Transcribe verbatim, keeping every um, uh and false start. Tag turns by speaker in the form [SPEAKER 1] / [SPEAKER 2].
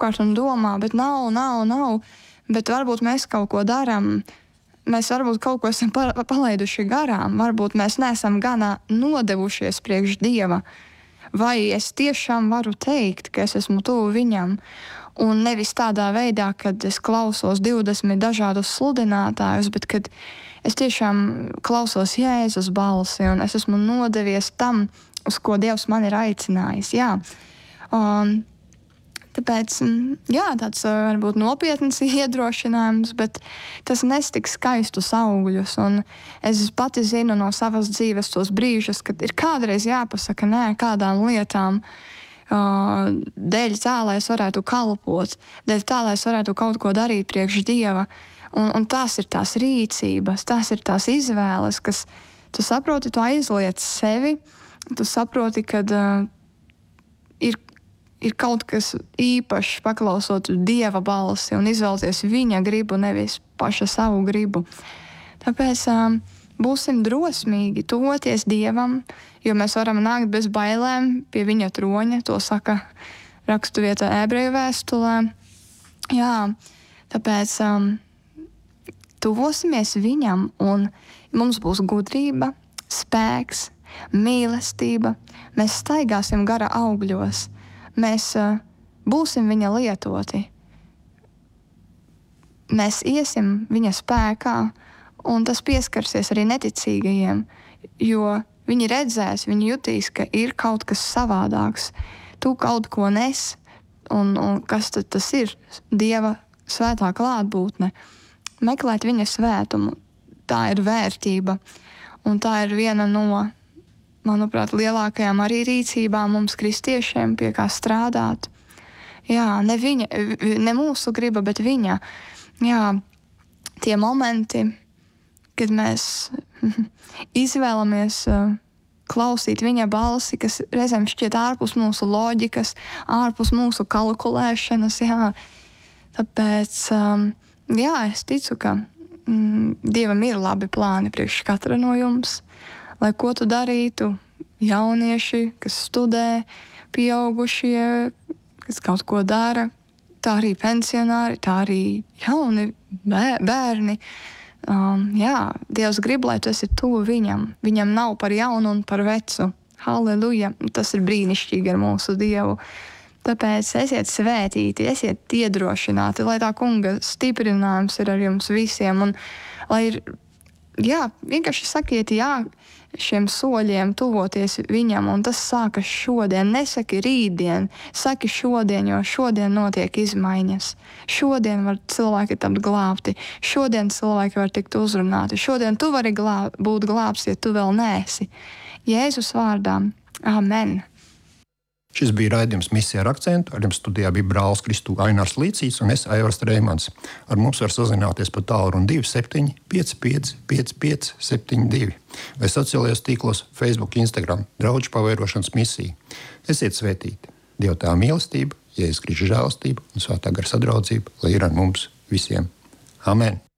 [SPEAKER 1] apkārt un domā, bet nav, nav, nav. Bet varbūt mēs kaut ko darām, mēs varbūt kaut ko esam palaiduši garām, varbūt mēs neesam gana nodevušies priekš Dieva. Vai es tiešām varu teikt, ka es esmu tuvu viņam, un nevis tādā veidā, kad es klausos divdesmit dažādus sludinātājus, bet kad es tiešām klausos Jēzus balsi, un es esmu nodevies tam, uz ko Dievs man ir aicinājis. Jā. Um, Tāpēc, jā, tāds varbūt nopietns iedrošinājums, bet tas nes tik skaistus augļus. Un es pati zinu no savas dzīves tos brīžus, kad ir kādreiz jāpasaka nē kādām lietām, uh, dēļ tā, lai es varētu kalpot, dēļ tā, lai es varētu kaut ko darīt priekš Dieva. Un, un tās ir tās rīcības, tās ir tās izvēles, kas, tu saproti, tu aizliec sevi, tu saproti, kad uh, ir ir kaut kas īpašs paklausot Dieva balsi un izvēlēties viņa gribu, nevis paša savu gribu. Tāpēc um, būsim drosmīgi tuvoties Dievam, jo mēs varam nākt bez bailēm pie viņa troņa, to saka raksturvieta Ebreju vēstulē. Jā, tāpēc um, tuvosimies viņam un mums būs gudrība, spēks, mīlestība. Mēs staigāsim gara augļos. Mēs uh, būsim viņa lietoti. Mēs iesim viņa spēkā, un tas pieskarsies arī neticīgajiem, jo viņi redzēs, viņi jutīs, ka ir kaut kas savādāks. Tu kaut ko nes, un, un kas tad tas ir? Dieva svētā klātbūtne. Meklēt viņa svētumu, tā ir vērtība, un tā ir viena no, manuprāt, lielākajām arī rīcībām mums kristiešiem, pie kā strādāt. Jā, ne viņa, ne mūsu griba, bet viņa. Jā, tie momenti, kad mēs izvēlamies uh, klausīt viņa balsi, kas reizēm šķiet ārpus mūsu loģikas, ārpus mūsu kalkulēšanas, jā. Tāpēc, um, jā, es ticu, ka mm, Dievam ir labi plāni priekš katra no jums. Lai ko tu darītu, jaunieši, kas studē, pieaugušie, kas kaut ko dara, tā arī pensionāri, tā arī jauni bērni. Um, jā, Dievs grib, lai tu esi tuvu viņam. Viņam nav par jaunu un par vecu. Halleluja! Tas ir brīnišķīgi ar mūsu Dievu. Tāpēc esiet svētīti, esiet iedrošināti, lai tā kunga stiprinājums ir ar jums visiem. Un lai ir, jā, vienkārši sakiet jā šiem soļiem tuvoties viņam, un tas sākas šodien. Nesaki rītdien, saki šodien, jo šodien notiek izmaiņas. Šodien var cilvēki tapt glābti, šodien cilvēki var tikt uzrunāti, šodien tu vari glāb, būt glābs, ja tu vēl neesi. Jēzus vārdā. Amen.
[SPEAKER 2] Šis bija raidījums Misija ar akcentu. Ar jums studijā bija brālis Kristu Ainārs Līcīs un es Aivars Reimans. Ar mums var sazināties pa tālruni divi septiņi pieci pieci pieci pieci septiņi divi vai sociālajos tīklos Facebook, Instagram, Draudžu pavairošanas misija. Esiet svētīti. Dieva tā mīlestība, Jēzus Kristus žēlastība un svētā gara sadraudzība, lai ir ar mums visiem. Amen!